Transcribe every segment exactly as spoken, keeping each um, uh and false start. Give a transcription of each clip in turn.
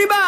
arriba!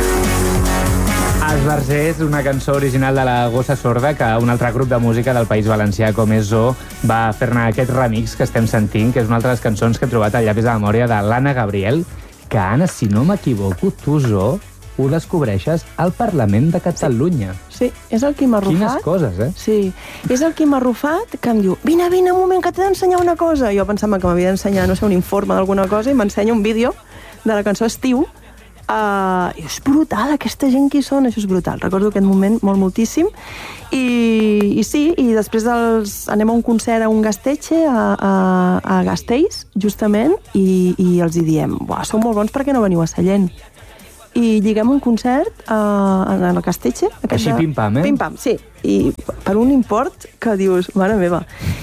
Els Versers, una cançó original de la Gossa Sorda que un altre grup de música del País Valencià com és Zoo va fer-ne aquest remix que estem sentint, que és una altra de les cançons que he trobat al llapis de memòria de l'Anna Gabriel, que, Anna, si no m'equivoco, tu, Zoo, ho descobreixes al Parlament de Catalunya. Sí, és el Quim Arrufat. Quines coses, eh? Sí, és el Quim Arrufat que em diu vine, vine, un moment, que t'he d'ensenyar una cosa. Jo pensava que m'havia d'ensenyar, no sé, un informe d'alguna cosa i m'ensenya un vídeo de la cançó Estiu. Uh, és brutal, aquesta gent qui són, això és brutal. Recordo aquest moment molt, moltíssim. I, i sí, i després els, anem a un concert a un Gasteche, a, a, a Gasteiz, justament, i, i els hi diem, buah, sou molt bons, per què no veniu a Sallent? I lliguem un concert uh, en el Gasteche. Així de... pim-pam, eh? Pim-pam, sí. I per un import que dius, mare meva.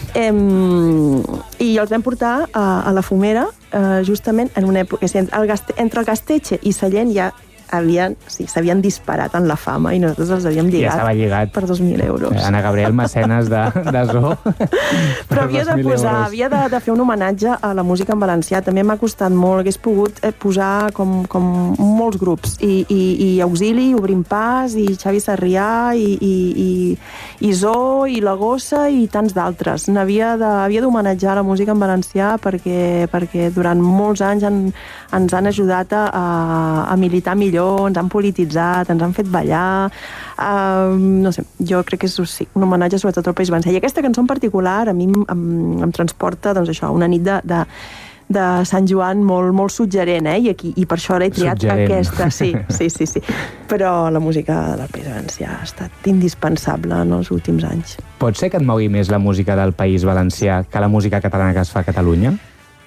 Em, I els vam portar a, a la Fumera, eh, justament en una època... El Gaste, entre el Gasteche i Sallent ja havien, sí, s'havien disparat en la fama i nosaltres els havíem lligat, ja estava lligat per dos mil euros. Anna Gabriel, mecenes de, de Zoo. Però havia de posar, euros. havia de, de fer un homenatge a la música en valencià. També m'ha costat molt, hagués pogut eh, posar com, com molts grups. I, i, i Auxili, Obrim Pas, i Xavi Sarrià, i, i, i, i Zoo, i La Gossa, i tants d'altres. N'havia d'homenatjar la música en valencià perquè, perquè durant molts anys han, ens han ajudat a, a militar millor, ens han polititzat, ens han fet ballar, uh, no sé, jo crec que és sí, un homenatge sobretot al País Valencià. I aquesta cançó en particular a mi em, em, em transporta, doncs això, una nit de, de, de Sant Joan molt, molt suggerent, eh? I, aquí, i per això he triat suggerent. Aquesta. Sí, sí, sí, sí. Però la música del País Valencià ha estat indispensable en els últims anys. Pot ser que et mogui més la música del País Valencià que la música catalana que es fa a Catalunya?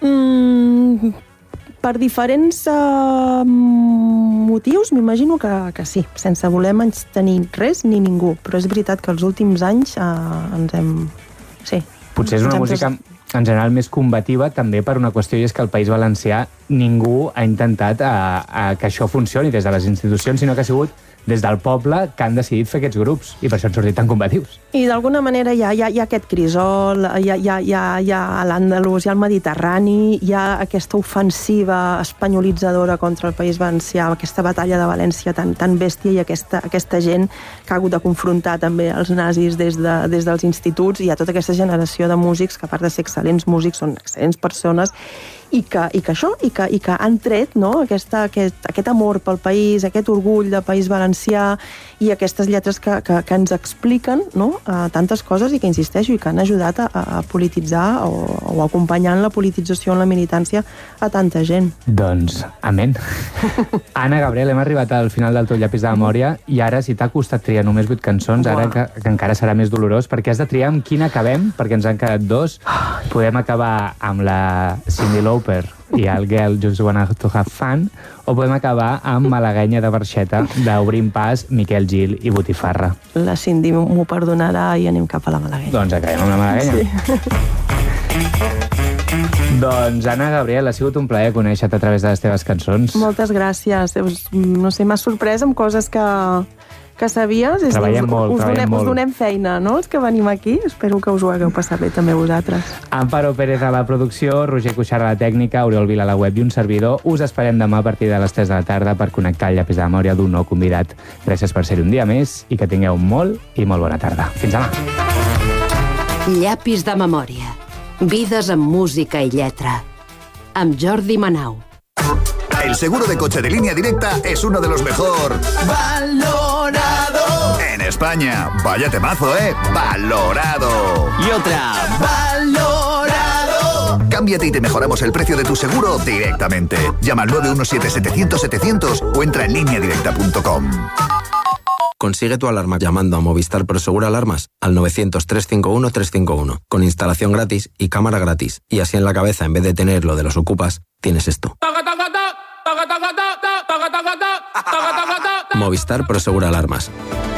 Mm, per diferents uh, motius, m'imagino que, que sí, sense voler menystenir res ni ningú, però és veritat que els últims anys uh, ens hem... Sí. Potser és una música en general més combativa també per una qüestió, i és que al País Valencià ningú ha intentat uh, uh, que això funcioni des de les institucions, sinó que ha sigut des del poble que han decidit fer aquests grups, i per això han sortit tan combatius. I d'alguna manera hi ha, hi ha, hi ha aquest crisol, hi ha, hi ha, hi ha, hi ha l'Àndalus, hi ha el Mediterrani, hi ha aquesta ofensiva espanyolitzadora contra el País Valencià, aquesta batalla de València tan, tan bèstia, i aquesta, aquesta gent que ha hagut de confrontar també els nazis des, de, des dels instituts. Hi ha tota aquesta generació de músics que, a part de ser excel·lents músics, són excel·lents persones, i que, i que això, i que, i que han tret, no, aquesta, aquest, aquest amor pel país, aquest orgull del País Valencià, i aquestes lletres que, que, que ens expliquen, no, tantes coses, i que, insisteixo, i que han ajudat a, a polititzar o, o acompanyant la politització en la militància a tanta gent. Doncs, amén. Anna Gabriel, hem arribat al final del teu llapis de memòria, i ara, si t'ha costat triar només vuit cançons, Uà. ara que, que encara serà més dolorós, perquè has de triar amb quina acabem, perquè ens han quedat dos. Podem acabar amb la Cyndi Lauper i el Girl Just Wanna to Have Fun, o podem acabar amb Malaguenya de Barxeta, d'Obrim Pas, Miquel Gil i Botifarra. La Cyndi m'ho perdonarà i anem cap a la Malaguenya. Doncs acabem amb la Malaguenya. Sí. Doncs, Anna Gabriel, ha sigut un plaer conèixer-te a través de les teves cançons. Moltes gràcies. No sé, m'has sorprès amb coses que... que sabies, és dir, us, molt, us, donem, us donem feina, no?, els que venim aquí. Espero que us ho hagueu passat bé també vosaltres. Amparo Pérez a la producció, Roger Cuixart a la tècnica, Oriol Vila a la web i un servidor. Us esperem demà a partir de les tres de la tarda per connectar el llapis de memòria d'un nou convidat. Gràcies per ser-hi un dia més i que tingueu molt i molt bona tarda. Fins demà. Llapis de memòria. Vides amb música i lletra. Amb Jordi Manau. El seguro de coche de Línea Directa es uno de los mejor valorado en España. Vaya temazo, ¿eh? Valorado. Y otra, valorado. Cámbiate y te mejoramos el precio de tu seguro directamente. Llama al nueve uno siete setecientos setecientos o entra en línea directa punto com. Consigue tu alarma llamando a Movistar Prosegur Alarmas al novecientos, trescientos cincuenta y uno, trescientos cincuenta y uno, con instalación gratis y cámara gratis. Y así en la cabeza, en vez de tener lo de los ocupas, tienes esto. Movistar Prosegur Alarmas.